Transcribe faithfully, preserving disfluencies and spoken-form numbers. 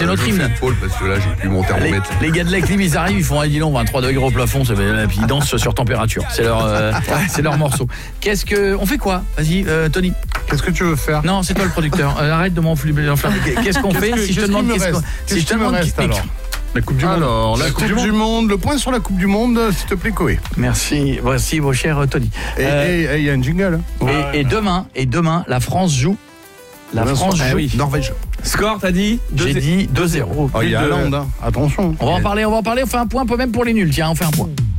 c'est notre hymne. Paul, parce que là, j'ai plus mon thermomètre. Les, les gars de la clim, ils arrivent, ils font, ah, dis donc, vingt-trois degrés au plafond, ça fait, puis ils dansent sur température. C'est leur, euh, c'est leur morceau. Qu'est-ce que, on fait quoi? Vas-y, euh, Tony. Qu'est-ce que tu veux faire? Non, c'est toi le producteur. Euh, arrête de m'enflammer. Qu'est-ce qu'on fait si je te demande qu'est-ce qu'on si je te demande alors? La Coupe du Monde. Alors, la, la Coupe, coupe du, du monde. monde, le point sur la Coupe du Monde, s'il te plaît, Koé. Merci, voici mon cher Tony. Et il euh, y a un jingle. Et, ouais, et demain, et demain, la France joue. La Bien France sûr, joue. Eh oui. Norvège. Score, t'as dit? J'ai dit deux zéro. Oh, il y a Hollande, hein. Attention. On va en parler, on va en parler, on fait un point, même pour les nuls, tiens, on fait un point.